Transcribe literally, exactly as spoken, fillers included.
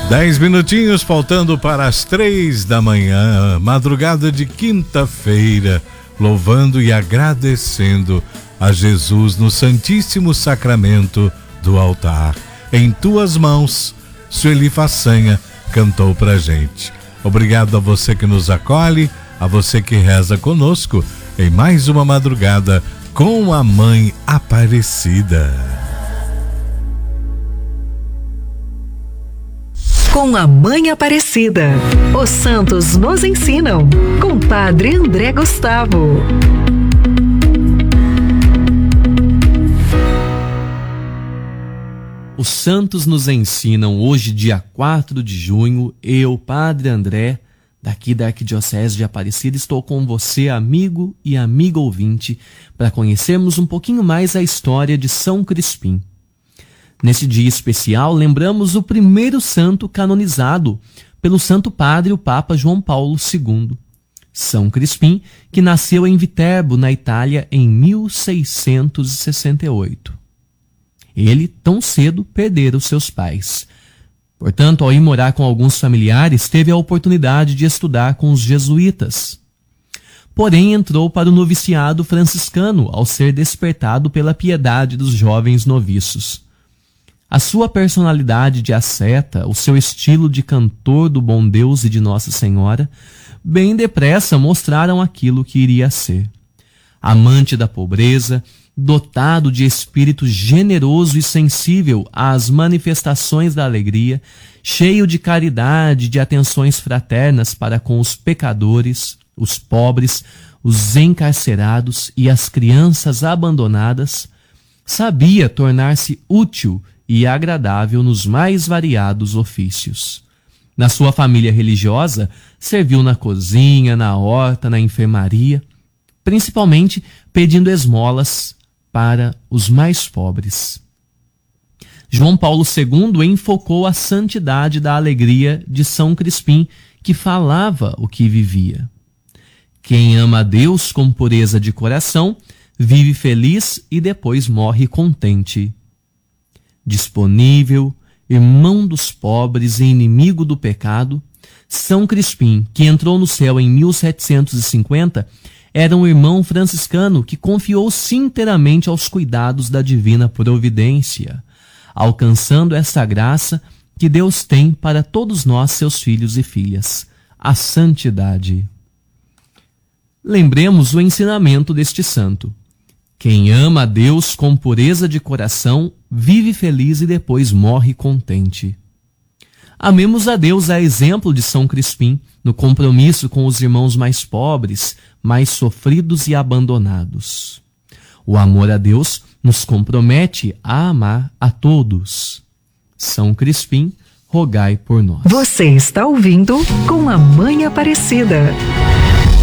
Dez minutinhos faltando para as três da manhã, madrugada de quinta-feira, louvando e agradecendo a Jesus no Santíssimo Sacramento do altar. Em tuas mãos, Sueli Façanha cantou pra gente. Obrigado a você que nos acolhe, a você que reza conosco em mais uma madrugada com a Mãe Aparecida. Com a Mãe Aparecida, os santos nos ensinam, com Padre André Gustavo. Os santos nos ensinam hoje, dia quatro de junho, eu, Padre André, daqui da Arquidiocese de Aparecida, estou com você, amigo e amiga ouvinte, para conhecermos um pouquinho mais a história de São Crispim. Nesse dia especial, lembramos o primeiro santo canonizado pelo Santo Padre, o Papa João Paulo segundo, São Crispim, que nasceu em Viterbo, na Itália, em mil seiscentos e sessenta e oito. Ele, tão cedo, perdera os seus pais. Portanto, ao ir morar com alguns familiares, teve a oportunidade de estudar com os jesuítas. Porém, entrou para o noviciado franciscano ao ser despertado pela piedade dos jovens noviços. A sua personalidade de asceta, o seu estilo de cantor do bom Deus e de Nossa Senhora, bem depressa mostraram aquilo que iria ser. Amante da pobreza, dotado de espírito generoso e sensível às manifestações da alegria, cheio de caridade e de atenções fraternas para com os pecadores, os pobres, os encarcerados e as crianças abandonadas, sabia tornar-se útil e agradável nos mais variados ofícios. Na sua família religiosa, serviu na cozinha, na horta, na enfermaria, principalmente pedindo esmolas para os mais pobres. João Paulo segundo enfocou a santidade da alegria de São Crispim, que falava o que vivia. Quem ama a Deus com pureza de coração, vive feliz e depois morre contente. Disponível, irmão dos pobres e inimigo do pecado, São Crispim, que entrou no céu em mil setecentos e cinquenta, era um irmão franciscano que confiou-se inteiramente aos cuidados da divina providência, alcançando essa graça que Deus tem para todos nós, seus filhos e filhas, a santidade. Lembremos o ensinamento deste santo. Quem ama a Deus com pureza de coração, vive feliz e depois morre contente. Amemos a Deus a exemplo de São Crispim, no compromisso com os irmãos mais pobres, mais sofridos e abandonados. O amor a Deus nos compromete a amar a todos. São Crispim, rogai por nós. Você está ouvindo Com a Mãe Aparecida.